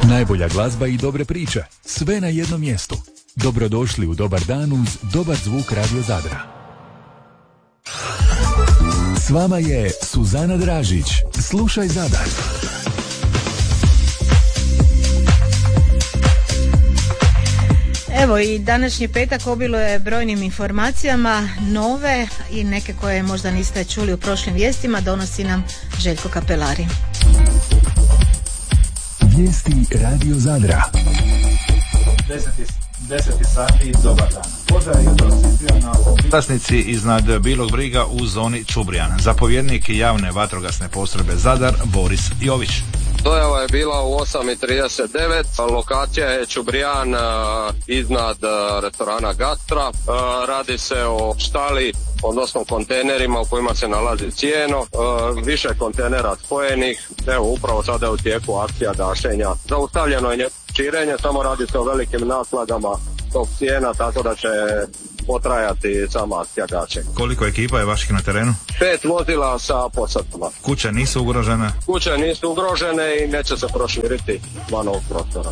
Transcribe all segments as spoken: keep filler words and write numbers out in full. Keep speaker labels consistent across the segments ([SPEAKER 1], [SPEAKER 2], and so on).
[SPEAKER 1] Najbolja glazba i dobre priče, sve na jednom mjestu. Dobrodošli u Dobar dan uz dobar zvuk Radio Zadra. S vama je Suzana Dražić. Slušaj Zadar.
[SPEAKER 2] Evo i današnji petak obilo je brojnim informacijama, nove i neke koje možda niste čuli u prošlim vijestima, donosi nam Željko Kapelari.
[SPEAKER 1] Vijesti Radio Zadra.
[SPEAKER 3] deseti sati, dobar dan. Požar je jutro sitio na vlasnici iznad Bilog Briga u zoni Čubrijan. Zapovjednik javne vatrogasne postrojbe Zadar Boris Jović.
[SPEAKER 4] Dojava je bila u osam i trideset devet, lokacija je Čubrijan iznad restorana Gastra. Radi se o štali, odnosno kontejnerima u kojima se nalazi cijeno, više kontejnera spojenih. Evo, upravo sada je u tijeku akcija gašenja. Zaustavljeno je širenje, samo radi se o velikim nakladama tog cijena, tako da će potrajati sama akcija gašenja.
[SPEAKER 3] Koliko ekipa je vaših na terenu?
[SPEAKER 4] Pet vozila sa posadama.
[SPEAKER 3] Kuće nisu ugrožene?
[SPEAKER 4] Kuće nisu ugrožene i neće se proširiti van ovog prostora.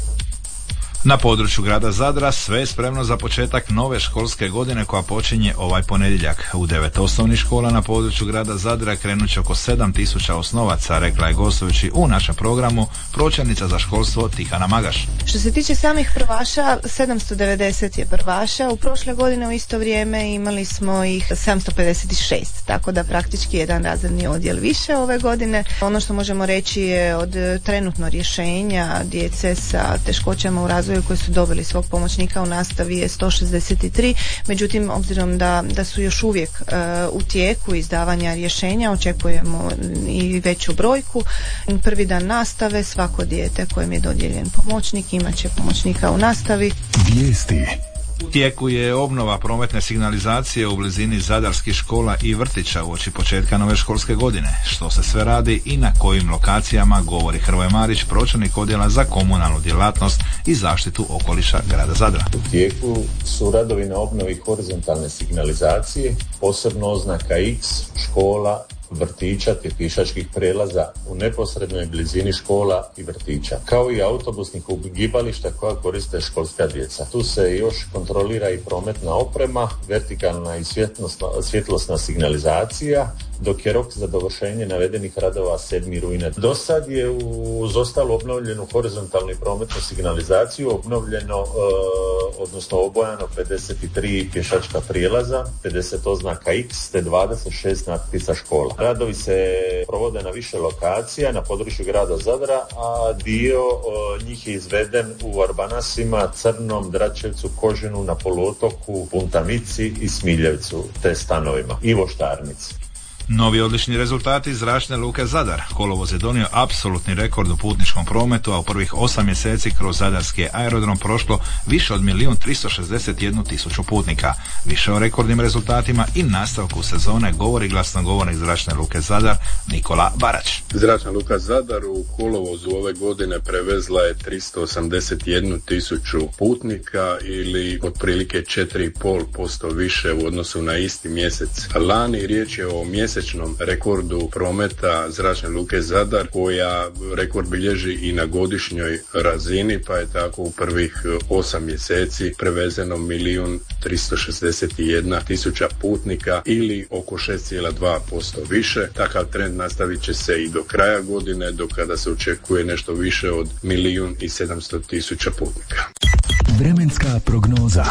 [SPEAKER 3] Na području grada Zadra sve je spremno za početak nove školske godine koja počinje ovaj ponedjeljak. U devet osnovnih škola na području grada Zadra krenut će oko sedam tisuća osnovaca, rekla je gostujući u našem programu pročelnica za školstvo Tihana Magaš.
[SPEAKER 5] Što se tiče samih prvaša, sedamsto devedeset je prvaša. U prošle godine u isto vrijeme imali smo ih sedamsto pedeset šest, tako da praktički jedan razredni odjel više ove godine. Ono što možemo reći je od trenutno rješenja djece sa teškoćama u razvoju koji su dobili svog pomoćnika u nastavi je sto šezdeset tri, međutim obzirom da, da su još uvijek uh, u tijeku izdavanja rješenja, očekujemo i veću brojku. Prvi dan nastave, svako dijete kojem je dodijeljen pomoćnik imat će pomoćnika u nastavi.
[SPEAKER 1] Vijesti.
[SPEAKER 3] U tijeku je obnova prometne signalizacije u blizini zadarskih škola i vrtića uoči početka nove školske godine. Što se sve radi i na kojim lokacijama, govori Hrvoje Marić, pročelnik odjela za komunalnu djelatnost i zaštitu okoliša grada Zadra.
[SPEAKER 6] U tijeku su radovi na obnovi horizontalne signalizacije, posebno oznaka X, škola, vrtića te pješačkih prelaza u neposrednoj blizini škola i vrtića, kao i autobusnih ugibališta koja koriste školska djeca. Tu se još kontrolira i prometna oprema, vertikalna i svjetlosna, svjetlosna signalizacija, dok je rok za dovršenje navedenih radova sedmi rujna. Do sad je uz ostalo obnovljenu horizontalnu i prometnu signalizaciju obnovljeno, e, odnosno obojano pedeset tri pješačka prijelaza, pedeset oznaka X te dvadeset šest natpisa škola. Radovi se provode na više lokacija na području grada Zadra, a dio e, njih je izveden u Arbanasima, Crnom, Dračevcu, Kožinu, na poluotoku, Puntamici i Smiljevcu te stanovima i Voštarnici.
[SPEAKER 3] Novi odlični rezultati zračne luke Zadar. Kolovoz je donio apsolutni rekord u putničkom prometu, a u prvih osam mjeseci kroz zadarski aerodrom prošlo više od milijun tristo šezdeset jednu tisuću putnika. Više o rekordnim rezultatima i nastavku sezone govori glasnogovornik zračne luke Zadar Nikola Barać.
[SPEAKER 7] Zračna luka Zadar u kolovozu ove godine prevezla je tristo osamdeset jednu tisuću putnika ili otprilike četiri i pol posto više u odnosu na isti mjesec lani. Riječ je o mjesec rekordu prometa zračne luke Zadar, koja rekord bilježi i na godišnjoj razini, pa je tako u prvih osam mjeseci prevezeno milijun tristo šezdeset jedna tisuća putnika ili oko šest zarez dva posto više. Takav trend nastavit će se i do kraja godine, do kada se očekuje nešto više od milijun i sedamsto tisuća putnika.
[SPEAKER 1] Vremenska prognoza.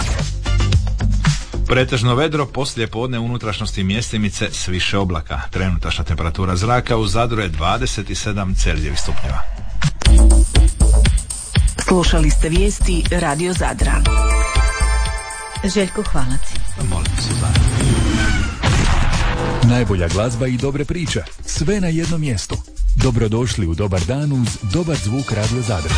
[SPEAKER 3] Pretežno vedro, poslije podne unutrašnjosti mjestimice s više oblaka. Trenutačna temperatura zraka u Zadru je dvadeset sedam Celzijevih stupnjeva.
[SPEAKER 8] Slušali ste vijesti Radio Zadra.
[SPEAKER 2] Željko, hvala ti.
[SPEAKER 3] Molim se, Zadra.
[SPEAKER 1] Najbolja glazba i dobre priče, sve na jednom mjestu. Dobrodošli u Dobar dan uz dobar zvuk Radio Zadra.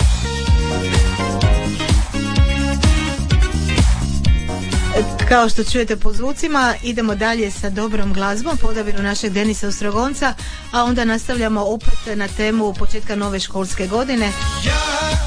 [SPEAKER 2] Kao što čujete po zvucima, idemo dalje sa dobrom glazbom po odabiru našeg Denisa Ostrogonca, a onda nastavljamo opet na temu početka nove školske godine.